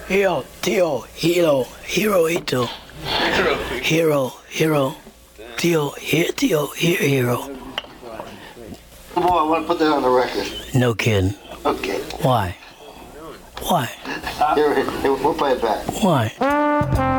Hero, Tio, Hero, Hirohito. Hero. Tio, Hero. Come on, I want to put that on the record. No kidding. Okay. Why? Here, we'll play it back. Why?